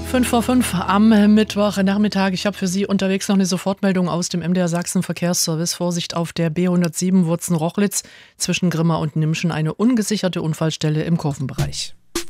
5:05 am Mittwochnachmittag. Ich habe für Sie unterwegs noch eine Sofortmeldung aus dem MDR Sachsen Verkehrsservice. Vorsicht auf der B107 Wurzen-Rochlitz zwischen Grimma und Nimschen. Eine ungesicherte Unfallstelle im Kurvenbereich.